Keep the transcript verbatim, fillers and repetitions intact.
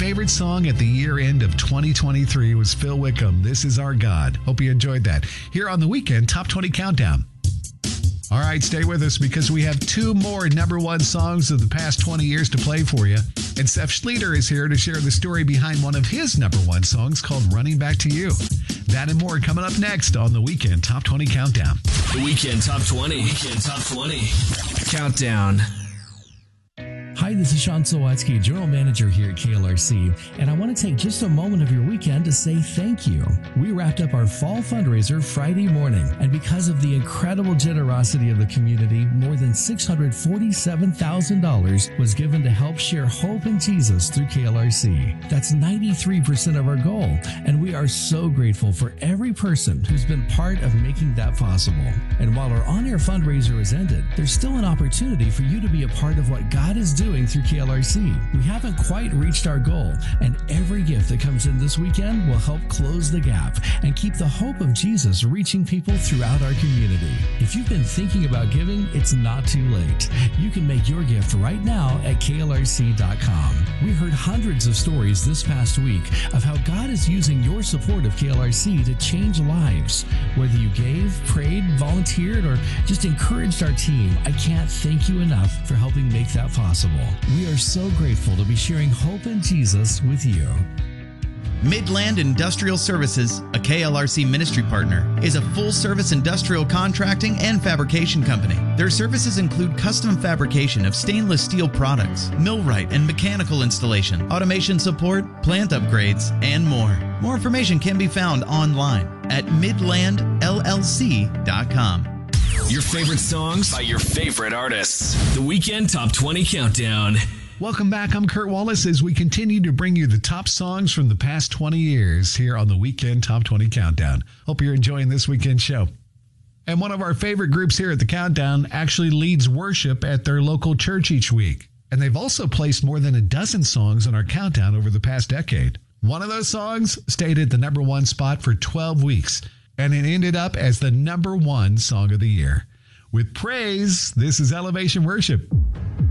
favorite song at the year end of twenty twenty-three was Phil Wickham, This Is Our God. Hope you enjoyed that. Here on the Weekend Top twenty Countdown. All right, stay with us because we have two more number one songs of the past twenty years to play for you. And Seth Schleter is here to share the story behind one of his number one songs called Running Back to You. That and more coming up next on the Weekend Top twenty Countdown. The Weekend Top twenty. Weekend Top twenty Countdown. Hi, this is Sean Sawatsky, General Manager here at K L R C, and I want to take just a moment of your weekend to say thank you. We wrapped up our fall fundraiser Friday morning, and because of the incredible generosity of the community, more than six hundred forty-seven thousand dollars was given to help share hope in Jesus through K L R C. That's ninety-three percent of our goal, and we are so grateful for every person who's been part of making that possible. And while our on-air fundraiser has ended, there's still an opportunity for you to be a part of what God is doing through K L R C. We haven't quite reached our goal, and every gift that comes in this weekend will help close the gap and keep the hope of Jesus reaching people throughout our community. If you've been thinking about giving, it's not too late. You can make your gift right now at K L R C dot com. We heard hundreds of stories this past week of how God is using your support of K L R C to change lives. Whether you gave, prayed, volunteered, or just encouraged our team, I can't thank you enough for helping make that possible. We are so grateful to be sharing hope in Jesus with you. Midland Industrial Services, a K L R C ministry partner, is a full-service industrial contracting and fabrication company. Their services include custom fabrication of stainless steel products, millwright and mechanical installation, automation support, plant upgrades, and more. More information can be found online at midland l l c dot com. Your favorite songs by your favorite artists. The Weekend Top twenty Countdown. Welcome back. I'm Kurt Wallace as we continue to bring you the top songs from the past twenty years here on the Weekend Top twenty Countdown. Hope you're enjoying this weekend show. And one of our favorite groups here at the Countdown actually leads worship at their local church each week. And they've also placed more than a dozen songs on our countdown over the past decade. One of those songs stayed at the number one spot for twelve weeks. And it ended up as the number one song of the year. With praise, this is Elevation Worship.